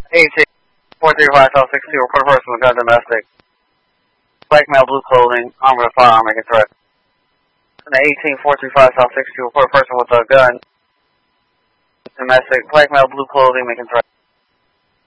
18-435 South 62, report a person with gun domestic. Black male, blue clothing, armed with a firearm, making threat. 18-435 South 62, report a person with a gun domestic. Black male, blue clothing, making threat.